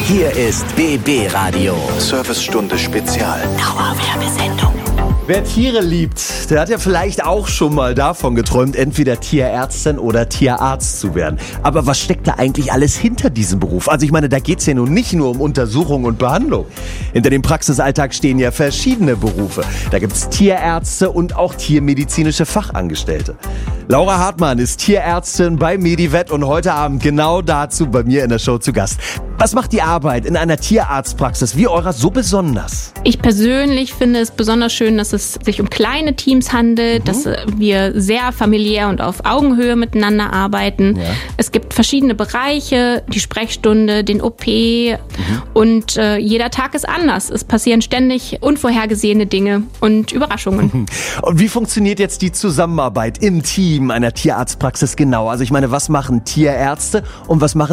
Hier ist BB Radio. Servicestunde Spezial. Dauerwerbesendung. Wer Tiere liebt, der hat ja vielleicht auch schon mal davon geträumt, entweder Tierärztin oder Tierarzt zu werden. Aber was steckt da eigentlich alles hinter diesem Beruf? Also ich meine, da geht's ja nun nicht nur um Untersuchung und Behandlung. Hinter dem Praxisalltag stehen ja verschiedene Berufe. Da gibt's Tierärzte und auch tiermedizinische Fachangestellte. Laura Hartmann ist Tierärztin bei Medivet und heute Abend genau dazu bei mir in der Show zu Gast. Was macht die Arbeit in einer Tierarztpraxis wie eurer so besonders? Ich persönlich finde es besonders schön, dass es sich um kleine Teams handelt, dass wir sehr familiär und auf Augenhöhe miteinander arbeiten. Ja. Es gibt verschiedene Bereiche, die Sprechstunde, den OP und jeder Tag ist anders. Es passieren ständig unvorhergesehene Dinge und Überraschungen. Und wie funktioniert jetzt die Zusammenarbeit im Team einer Tierarztpraxis genau? Also ich meine, was machen Tierärzte und was machen